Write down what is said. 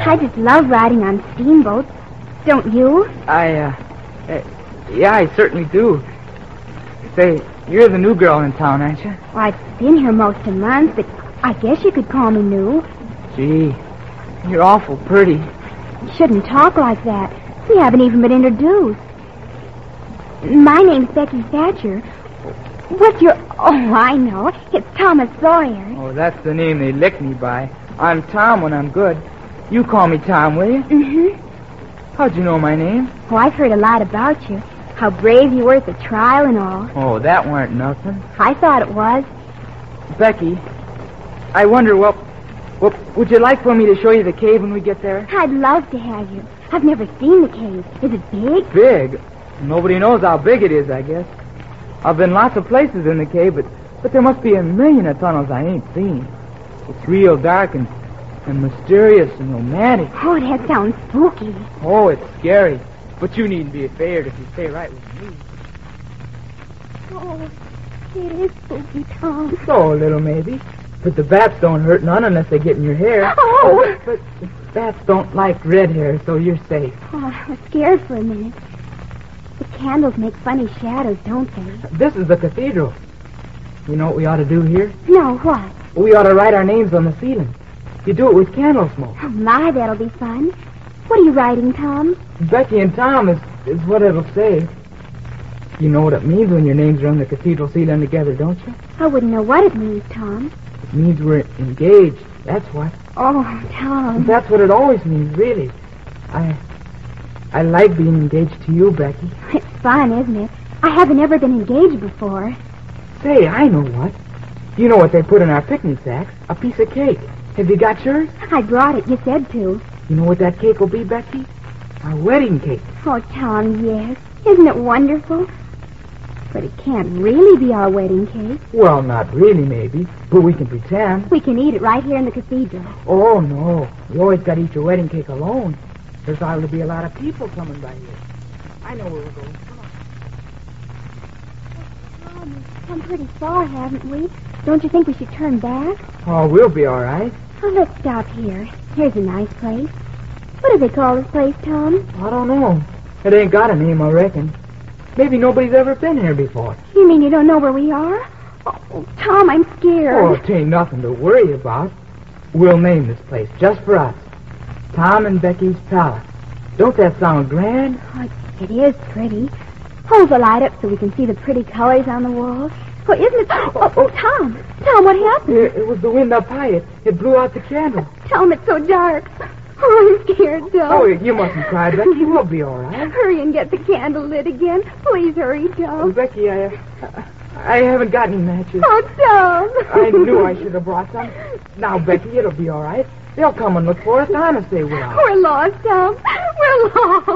I just love riding on steamboats. Don't you? Yeah, I certainly do. Say, you're the new girl in town, aren't you? Well, I've been here most a month, but I guess you could call me new. Gee, you're awful pretty. You shouldn't talk like that. We haven't even been introduced. My name's Becky Thatcher. What's your... Oh, I know. It's Thomas Sawyer. Oh, that's the name they lick me by. I'm Tom when I'm good. You call me Tom, will you? Mm-hmm. How'd you know my name? Oh, I've heard a lot about you. How brave you were at the trial and all. Oh, that weren't nothing. I thought it was. Becky, I wonder what would you like for me to show you the cave when we get there? I'd love to have you. I've never seen the cave. Is it big? Big? Nobody knows how big it is, I guess. I've been lots of places in the cave, but there must be a million of tunnels I ain't seen. It's real dark and mysterious and romantic. Oh, that sounds spooky. Oh, it's scary. But you needn't be afraid if you stay right with me. Oh, it is spooky, Tom. So, little maybe. But the bats don't hurt none unless they get in your hair. Oh! But the bats don't like red hair, so you're safe. Oh, I was scared for a minute. The candles make funny shadows, don't they? This is the cathedral. You know what we ought to do here? No, what? We ought to write our names on the ceiling. You do it with candle smoke. Oh, my, that'll be fun. What are you writing, Tom? Becky and Tom is what it'll say. You know what it means when your names are on the cathedral ceiling together, don't you? I wouldn't know what it means, Tom. It means we're engaged. That's what. Oh, Tom. That's what it always means, really. I like being engaged to you, Becky. It's fun, isn't it? I haven't ever been engaged before. Say, I know what. You know what they put in our picnic sacks? A piece of cake. Have you got yours? I brought it. You said to. You know what that cake will be, Becky? Our wedding cake. Oh, Tom, yes. Isn't it wonderful? But it can't really be our wedding cake. Well, not really, maybe. But we can pretend. We can eat it right here in the cathedral. Oh, no. You always got to eat your wedding cake alone. There's liable to be a lot of people coming by here. I know where we're going. Come on. Tom, we've come pretty far, haven't we? Don't you think we should turn back? Oh, we'll be all right. Oh, let's stop here. Here's a nice place. What do they call this place, Tom? I don't know. It ain't got a name, I reckon. Maybe nobody's ever been here before. You mean you don't know where we are? Oh, Tom, I'm scared. Oh, it ain't nothing to worry about. We'll name this place just for us. Tom and Becky's Palace. Don't that sound grand? Oh, it is pretty. Hold the light up so we can see the pretty colors on the walls. Oh, isn't it? Oh, Tom. Tom, what happened? It was the wind up high. It blew out the candle. Tom, it's so dark. Oh, I'm scared, Tom. Oh, you mustn't cry, Becky. We'll be all right. Hurry and get the candle lit again. Please hurry, Tom. Oh, Becky, I haven't got any matches. Oh, Tom. I knew I should have brought some. Now, Becky, it'll be all right. They'll come and look for us. Honest, they will. We're lost, Tom. We're lost.